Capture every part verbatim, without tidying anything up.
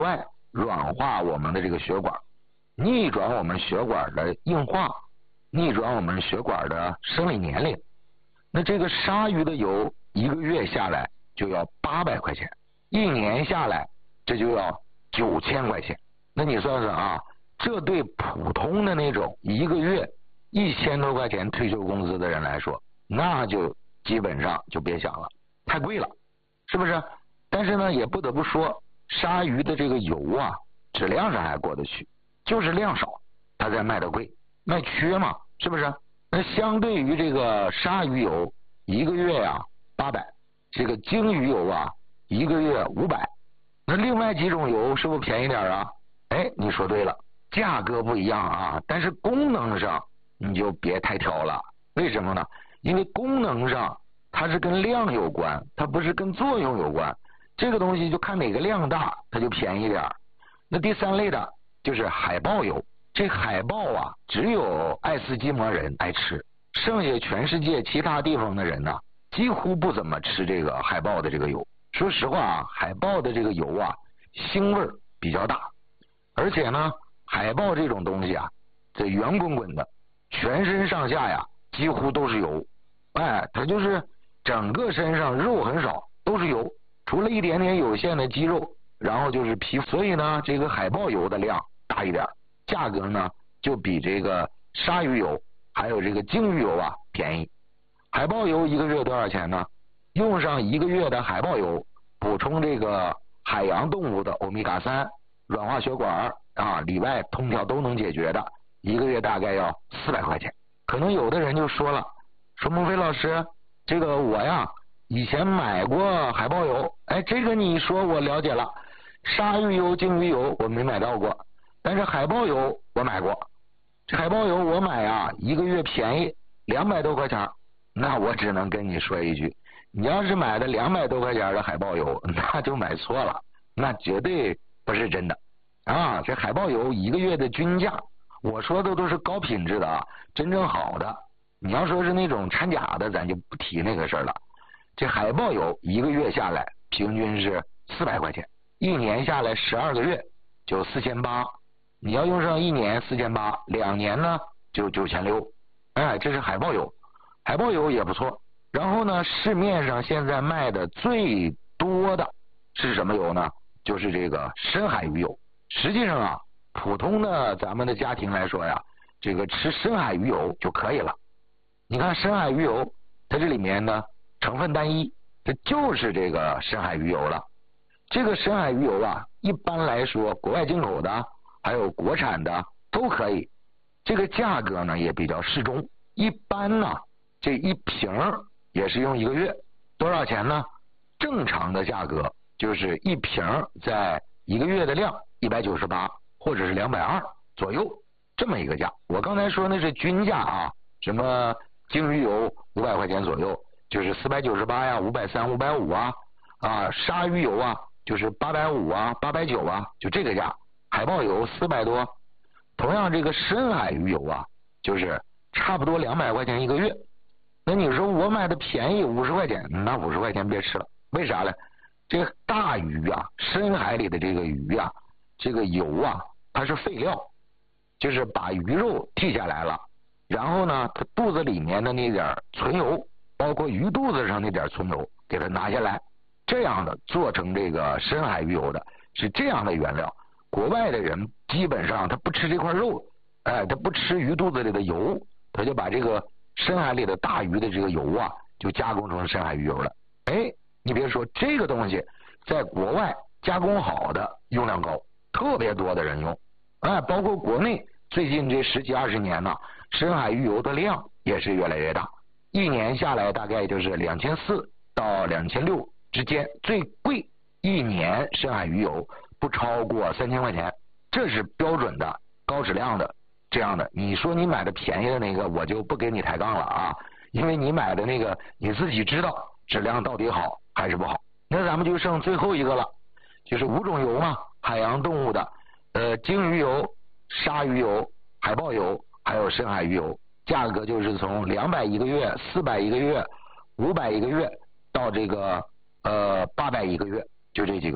外软化我们的这个血管，逆转我们血管的硬化，逆转我们血管的生理年龄。那这个鲨鱼的油一个月下来就要八百块钱，一年下来这就要九千块钱。那你算算啊，这对普通的那种一个月一千多块钱退休工资的人来说，那就基本上就别想了，太贵了，是不是？但是呢，也不得不说，鲨鱼的这个油啊，质量上还过得去，就是量少，它才卖的贵，卖缺嘛，是不是？那相对于这个鲨鱼油，一个月呀八百，这个鲸鱼油啊，一个月五百。那另外几种油是不是便宜点啊？哎，你说对了，价格不一样啊，但是功能上你就别太挑了。为什么呢？因为功能上它是跟量有关，它不是跟作用有关。这个东西就看哪个量大，它就便宜点。那第三类的就是海豹油。这海豹啊，只有爱斯基摩人爱吃，剩下全世界其他地方的人呢，几乎不怎么吃这个海豹的这个油。说实话啊，海豹的这个油啊，腥味比较大，而且呢，海豹这种东西啊，这圆滚滚的，全身上下呀几乎都是油，哎，它就是整个身上肉很少，都是油，除了一点点有限的肌肉，然后就是皮肤。所以呢，这个海豹油的量大一点，价格呢就比这个鲨鱼油还有这个鲸鱼油啊便宜。海豹油一个月多少钱呢？用上一个月的海豹油，补充这个海洋动物的欧米伽三，软化血管啊，里外通条都能解决的，一个月大概要四百块钱。可能有的人就说了，说孟非老师，这个我呀以前买过海豹油，哎，这个你说我了解了，鲨鱼油、鲸鱼油我没买到过，但是海豹油我买过。这海豹油我买啊，一个月便宜两百多块钱，那我只能跟你说一句，你要是买的两百多块钱的海豹油，那就买错了，那绝对不是真的啊！这海豹油一个月的均价，我说的都是高品质的啊，真正好的。你要说是那种掺假的，咱就不提那个事了。这海豹油一个月下来平均是四百块钱，一年下来十二个月就四千八。你要用上一年四千八，两年呢就九千六。哎，这是海豹油，海豹油也不错。然后呢，市面上现在卖的最多的是什么油呢？就是这个深海鱼油。实际上啊，普通的咱们的家庭来说呀，这个吃深海鱼油就可以了。你看深海鱼油，它这里面呢成分单一，这就是这个深海鱼油了。这个深海鱼油啊，一般来说国外进口的还有国产的都可以，这个价格呢也比较适中。一般呢这一瓶也是用一个月，多少钱呢？正常的价格就是一瓶在一个月的量一百九十八或者是两百二左右这么一个价。我刚才说那是均价啊，什么鲸鱼油五百块钱左右，就是四百九十八呀、五百三、五百五啊，啊，鲨鱼油啊，就是八百五啊、八百九啊，就这个价。海豹油四百多，同样这个深海鱼油啊，就是差不多两百块钱一个月。那你说我买的便宜五十块钱，那五十块钱别吃了，为啥呢？这个大鱼啊，深海里的这个鱼啊，这个油啊，它是废料，就是把鱼肉剔下来了，然后呢，它肚子里面的那点存油，包括鱼肚子上那点存油，给它拿下来，这样的做成这个深海鱼油的，是这样的原料。国外的人基本上他不吃这块肉，哎，他不吃鱼肚子里的油，他就把这个深海里的大鱼的这个油啊，就加工成深海鱼油了。哎，你别说这个东西，在国外加工好的用量高，特别多的人用。哎，包括国内最近这十几二十年呢，深海鱼油的量也是越来越大，一年下来大概就是两千四到两千六之间，最贵一年深海鱼油不超过三千块钱，这是标准的高质量的这样的。你说你买的便宜的那个，我就不给你抬杠了啊，因为你买的那个你自己知道质量到底好还是不好。那咱们就剩最后一个了，就是五种油嘛，海洋动物的，呃，鲸鱼油、鲨鱼油、海豹油，还有深海鱼油，价格就是从两百一个月、四百一个月、五百一个月到这个呃八百一个月，就这几个。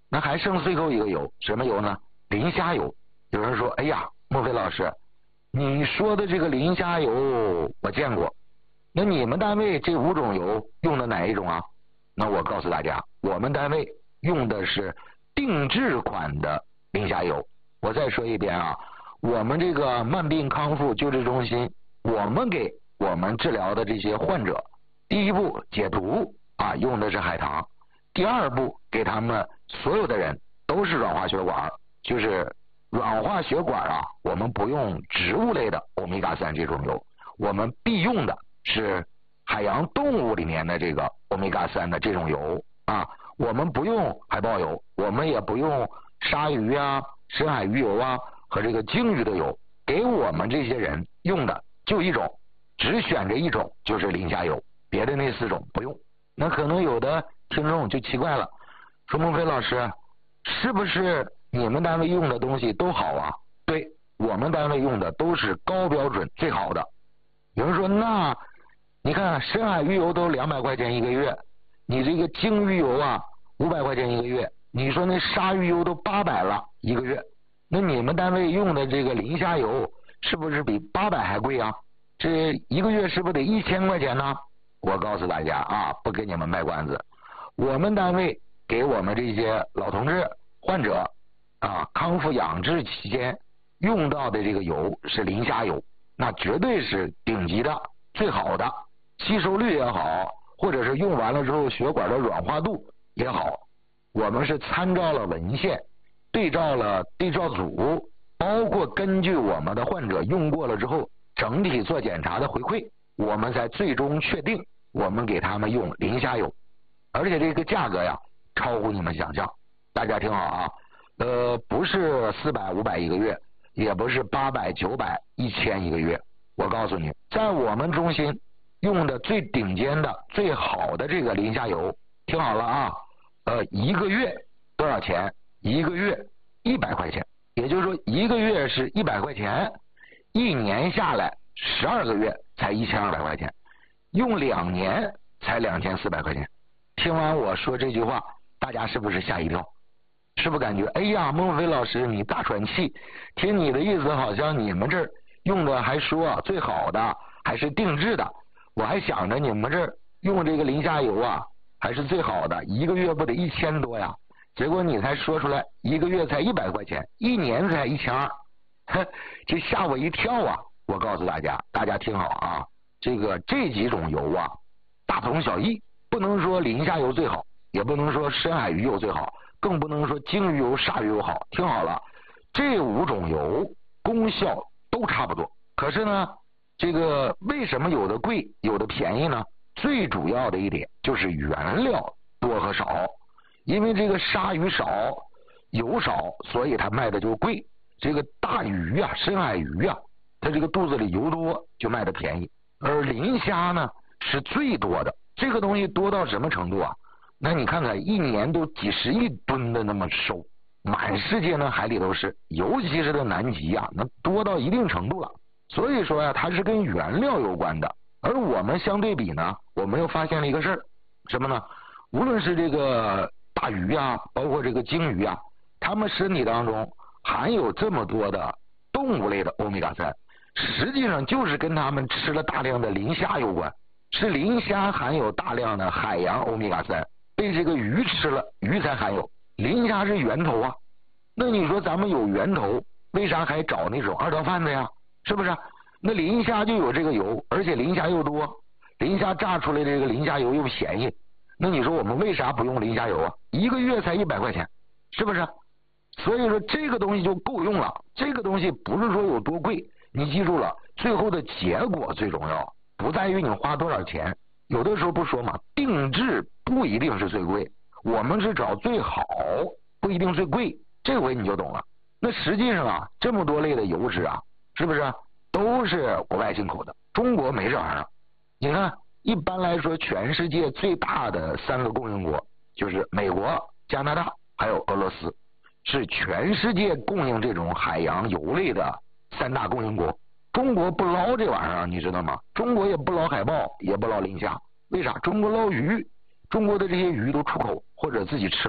那还剩最后一个油，什么油呢？磷虾油。有人说，哎呀，莫非老师，你说的这个磷虾油我见过，那你们单位这五种油用的哪一种啊？那我告诉大家，我们单位用的是定制款的磷虾油。我再说一遍啊，我们这个慢病康复救治中心，我们给我们治疗的这些患者，第一步解毒啊，用的是海棠；第二步给他们所有的人都是软化血管，就是软化血管啊，我们不用植物类的欧米伽三这种油，我们必用的是海洋动物里面的这个欧米伽三的这种油啊，我们不用海豹油，我们也不用鲨鱼啊、深海鱼油啊和这个鲸鱼的油，给我们这些人用的就一种，只选这一种，就是磷虾油，别的那四种不用。那可能有的听众就奇怪了，说孟非老师，是不是你们单位用的东西都好啊？对，我们单位用的都是高标准最好的。有人说，那你看深海鱼油都两百块钱一个月，你这个鲸鱼油啊五百块钱一个月，你说那鲨鱼油都八百了一个月，那你们单位用的这个磷虾油是不是比八百还贵啊？这一个月是不是得一千块钱呢？我告诉大家啊，不给你们卖关子，我们单位给我们这些老同志患者啊康复养治期间用到的这个油是磷虾油，那绝对是顶级的最好的，吸收率也好，或者是用完了之后血管的软化度也好，我们是参照了文献，对照了对照组，包括根据我们的患者用过了之后整体做检查的回馈，我们才最终确定我们给他们用磷虾油，而且这个价格呀超乎你们想象。大家听好啊，呃，不是四百五百一个月，也不是八百九百一千一个月。我告诉你，在我们中心用的最顶尖的最好的这个磷虾油，听好了啊，呃，一个月多少钱？一个月一百块钱，也就是说一个月是一百块钱，一年下来十二个月才一千二百块钱，用两年才两千四百块钱。听完我说这句话，大家是不是吓一跳？是不是感觉哎呀，孟非老师你大喘气？听你的意思好像你们这儿用的还说最好的还是定制的，我还想着你们这儿用这个磷虾油啊还是最好的，一个月不得一千多呀？结果你才说出来一个月才一百块钱，一年才一千二，这吓我一跳啊！我告诉大家，大家听好啊，这个这几种油啊大同小异，不能说磷虾油最好，也不能说深海鱼油最好，更不能说鲸鱼油、鲨鱼油好。听好了，这五种油功效都差不多，可是呢，这个为什么有的贵有的便宜呢？最主要的一点就是原料多和少，因为这个鲨鱼少油少，所以它卖的就贵。这个大鱼啊，深海鱼啊，它这个肚子里油多就卖的便宜。而磷虾呢是最多的，这个东西多到什么程度啊？那你看看一年都几十亿吨的那么收，满世界呢海里都是，尤其是在南极啊，那多到一定程度了。所以说呀、啊，它是跟原料有关的。而我们相对比呢，我们又发现了一个事儿，什么呢？无论是这个大鱼啊，包括这个鲸鱼啊，它们身体当中含有这么多的动物类的欧米伽三，实际上就是跟它们吃了大量的磷虾有关。是磷虾含有大量的海洋欧米伽三，被这个鱼吃了，鱼才含有。磷虾是源头啊，那你说咱们有源头，为啥还找那种二道贩子呀？是不是？那磷虾就有这个油，而且磷虾又多，磷虾榨出来的这个磷虾油又便宜，那你说我们为啥不用磷虾油啊？一个月才一百块钱，是不是？所以说这个东西就够用了。这个东西不是说有多贵，你记住了，最后的结果最重要，不在于你花多少钱。有的时候不说嘛，定制不一定是最贵，我们是找最好，不一定最贵。这回你就懂了。那实际上啊，这么多类的油脂啊，是不是都是国外进口的？中国没这玩意儿。你看，一般来说，全世界最大的三个供应国就是美国、加拿大还有俄罗斯，是全世界供应这种海洋油类的三大供应国。中国不捞这玩意儿，你知道吗？中国也不捞海豹，也不捞磷虾，为啥？中国捞鱼，中国的这些鱼都出口或者自己吃了，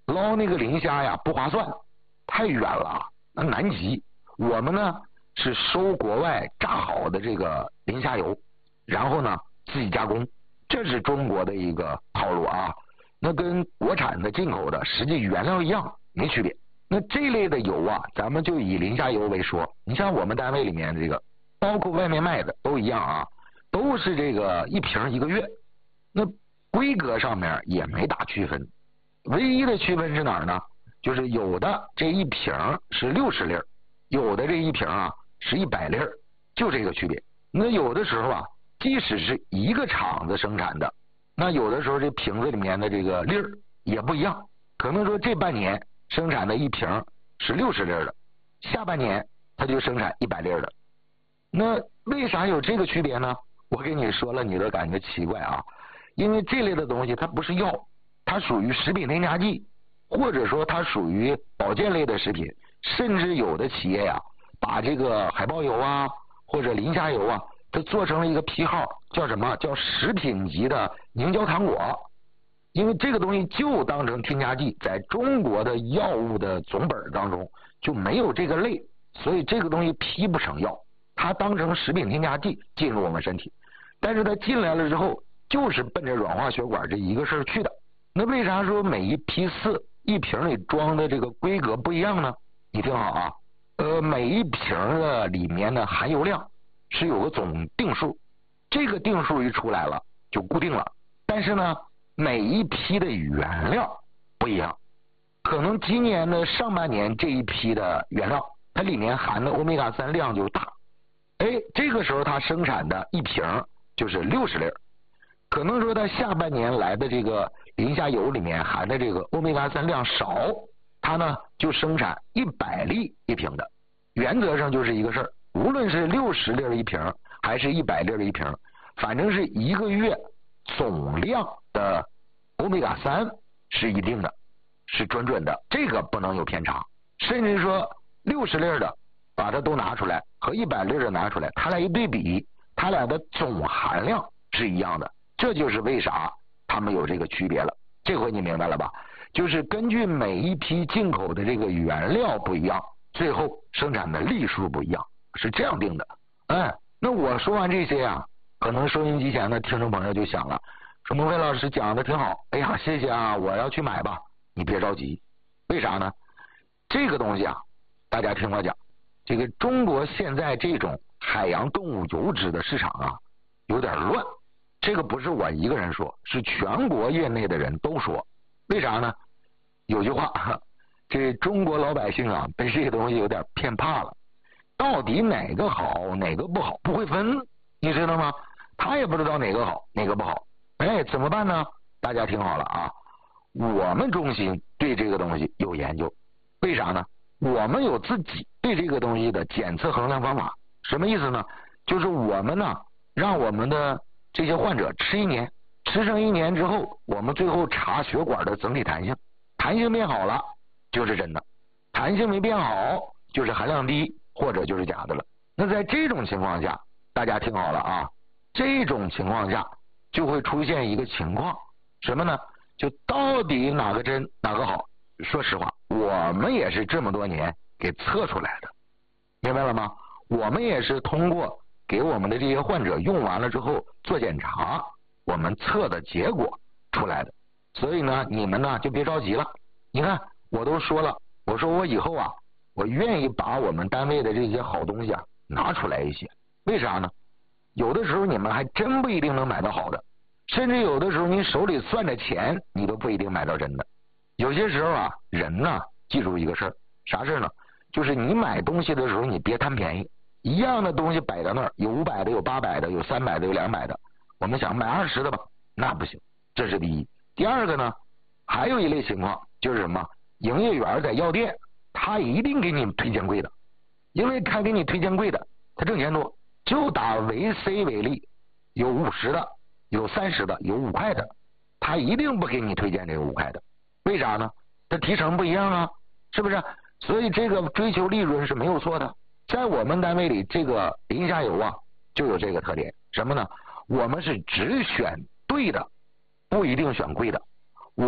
捞那个磷虾呀不划算，太远了，那南极。我们呢是收国外榨好的这个磷虾油，然后呢自己加工，这是中国的一个套路啊。那跟国产的进口的实际原料一样，没区别。那这类的油啊，咱们就以磷虾油为说。你像我们单位里面这个，包括外面卖的都一样啊，都是这个一瓶一个月，那规格上面也没大区分。唯一的区分是哪儿呢？就是有的这一瓶是六十粒，有的这一瓶啊是一百粒，就这个区别。那有的时候啊，即使是一个厂子生产的，那有的时候这瓶子里面的这个粒儿也不一样，可能说这半年生产的一瓶是六十粒的，下半年它就生产一百粒的。那为啥有这个区别呢？我给你说了，你都感觉奇怪啊，因为这类的东西它不是药，它属于食品添加剂，或者说它属于保健类的食品，甚至有的企业呀，把这个海豹油啊或者磷虾油啊，它做成了一个批号，叫什么？叫食品级的凝胶糖果。因为这个东西就当成添加剂，在中国的药物的总本当中就没有这个类，所以这个东西批不成药，它当成食品添加剂进入我们身体。但是它进来了之后，就是奔着软化血管这一个事儿去的。那为啥说每一批次一瓶里装的这个规格不一样呢？你听好啊，呃，每一瓶的里面的含油量是有个总定数，这个定数一出来了就固定了。但是呢，每一批的原料不一样，可能今年的上半年这一批的原料，它里面含的欧米伽三量就大，哎，这个时候它生产的一瓶就是六十粒，可能说它下半年来的这个磷虾油里面含的这个欧米伽三量少，它呢就生产一百粒一瓶的。原则上就是一个事儿，无论是六十粒一瓶还是一百粒一瓶，反正是一个月总量的欧米伽三是一定的，是准准的，这个不能有偏差。甚至说六十粒的把它都拿出来和一百粒的拿出来，它俩一对比，它俩的总含量是一样的。这就是为啥他们有这个区别了。这回你明白了吧？就是根据每一批进口的这个原料不一样，最后生产的粒数不一样，是这样定的。哎，那我说完这些啊，可能收音机前的听众朋友就想了，说孟非老师讲的挺好，哎呀，谢谢啊，我要去买吧。你别着急，为啥呢？这个东西啊，大家听我讲，这个中国现在这种海洋动物油脂的市场啊，有点乱。这个不是我一个人说，是全国业内的人都说。为啥呢？有句话，这中国老百姓啊，被这个东西有点骗怕了，到底哪个好哪个不好不会分，你知道吗？他也不知道哪个好哪个不好，哎，怎么办呢？大家听好了啊，我们中心对这个东西有研究。为啥呢？我们有自己对这个东西的检测衡量方法。什么意思呢？就是我们呢，让我们的这些患者吃一年，吃上一年之后，我们最后查血管的整体弹性，弹性变好了就是真的，弹性没变好就是含量低或者就是假的了。那在这种情况下，大家听好了啊，这种情况下就会出现一个情况，什么呢？就到底哪个真哪个好？说实话，我们也是这么多年给测出来的，明白了吗？我们也是通过给我们的这些患者用完了之后做检查，我们测的结果出来的。所以呢，你们呢就别着急了。你看，我都说了，我说我以后啊，我愿意把我们单位的这些好东西啊拿出来一些。为啥呢？有的时候你们还真不一定能买到好的，甚至有的时候你手里算着钱，你都不一定买到真的。有些时候啊，人呢记住一个事儿，啥事儿呢？就是你买东西的时候，你别贪便宜。一样的东西摆在那儿，有五百的，有八百的，有三百的，有两百的，我们想买二十的吧，那不行，这是第一。第二个呢，还有一类情况就是什么？营业员在药店，他一定给你推荐贵的，因为他给你推荐贵的，他挣钱多。就打维 C 为例，有五十的，有三十的，有五块的，他一定不给你推荐这个五块的。为啥呢？它提成不一样啊，是不是？所以这个追求利润是没有错的。在我们单位里，这个磷虾油啊就有这个特点，什么呢？我们是只选对的，不一定选贵的。